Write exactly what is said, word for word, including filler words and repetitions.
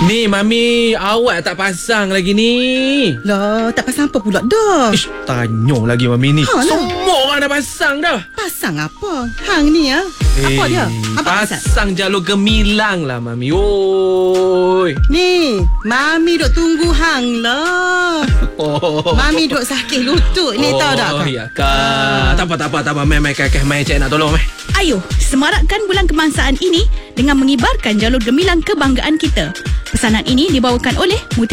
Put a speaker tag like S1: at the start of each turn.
S1: Ni Mami, awak tak pasang lagi ni.
S2: Lah, tak pasang apa pula dah?
S1: Ish, tanya lagi Mami ni.
S2: Ha, lah.
S1: Semua orang dah pasang dah.
S2: Pasang apa? Hang ni ya. Apa
S1: Eh,
S2: dia? Apa pasal?
S1: pasang jalur gemilang lah Mami. Oi.
S2: Ni, Mami duk tunggu hang lah.
S1: Oh.
S2: Mami duk sakit lutut ni,
S1: oh,
S2: tahu tak kau?
S1: Oh, ya kak. Tak apa, tak apa, tak apa. Mai, mai, kak, kak. Mai, cik nak tolong, mai.
S3: Ayo, semarakkan bulan kebangsaan ini dengan mengibarkan jalur gemilang kebanggaan kita. Pesanan ini dibawakan oleh Mutiara